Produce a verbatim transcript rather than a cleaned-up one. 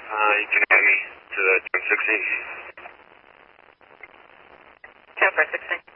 Uh, you can add me to the ten sixteen. ten four sixteen.